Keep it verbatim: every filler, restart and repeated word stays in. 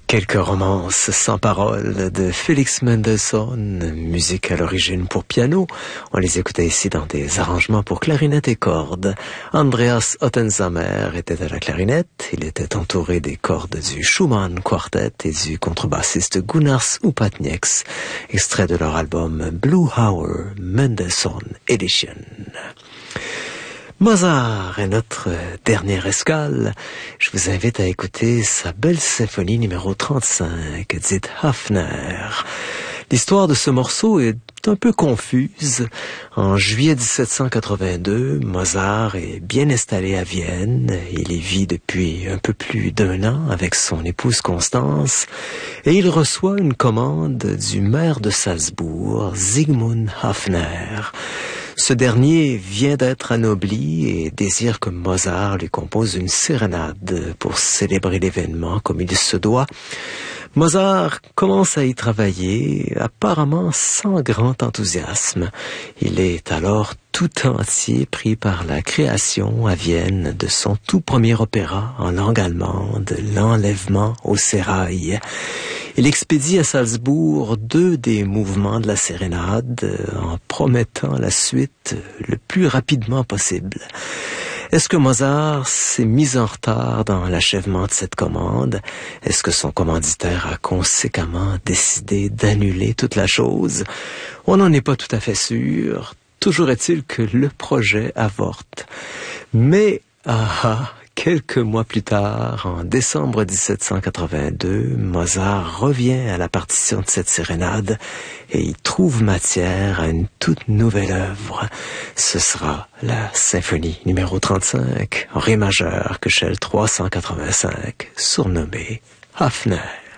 Quelques romances sans paroles de Felix Mendelssohn, musique à l'origine pour piano. On les écoutait ici dans des arrangements pour clarinette et cordes. Andreas Ottensamer était à la clarinette. Il était entouré des cordes du Schumann Quartet et du contrebassiste Gunnars Upatnieks, extrait de leur album Blue Hour Mendelssohn Edition. Mozart est notre dernière escale. Je vous invite à écouter sa belle symphonie numéro trente-cinq, dit Hafner. L'histoire de ce morceau est un peu confuse. En juillet dix-sept cent quatre-vingt-deux, Mozart est bien installé à Vienne. Il y vit depuis un peu plus d'un an avec son épouse Constance et il reçoit une commande du maire de Salzbourg, Sigmund Hafner. Ce dernier vient d'être anobli et désire que Mozart lui compose une sérénade pour célébrer l'événement comme il se doit. Mozart commence à y travailler, apparemment sans grand enthousiasme. Il est alors tout entier pris par la création à Vienne de son tout premier opéra en langue allemande, L'Enlèvement au sérail. Il expédie à Salzbourg deux des mouvements de la sérénade en promettant la suite le plus rapidement possible. Est-ce que Mozart s'est mis en retard dans l'achèvement de cette commande? Est-ce que son commanditaire a conséquemment décidé d'annuler toute la chose? On n'en est pas tout à fait sûr. Toujours est-il que le projet avorte. Mais, ah ah, quelques mois plus tard, en décembre dix-sept cent quatre-vingt-deux, Mozart revient à la partition de cette sérénade et il trouve matière à une toute nouvelle œuvre. Ce sera la symphonie numéro trente-cinq, en ré majeur, Köchel trois cent quatre-vingt-cinq, surnommée Hafner.